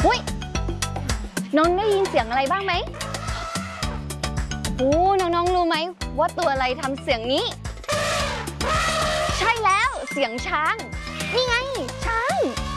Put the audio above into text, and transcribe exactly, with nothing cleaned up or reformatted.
อุ้ยน้องได้ยินเสียงอะไรบ้างไหมโอ้น้องๆรู้ไหมว่าตัวอะไรทำเสียงนี้ใช่แล้วเสียงช้างนี่ไง